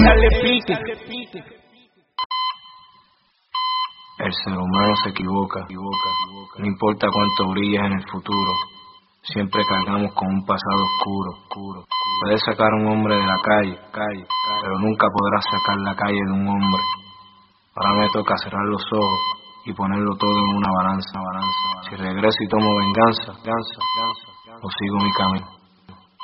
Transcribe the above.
Dale pique. El ser humano se equivoca. No importa cuánto brilles en el futuro, siempre cargamos con un pasado oscuro. Puedes sacar a un hombre de la calle, pero nunca podrás sacar la calle de un hombre. Ahora me toca cerrar los ojos y ponerlo todo en una balanza. Si regreso y tomo venganza, o sigo mi camino.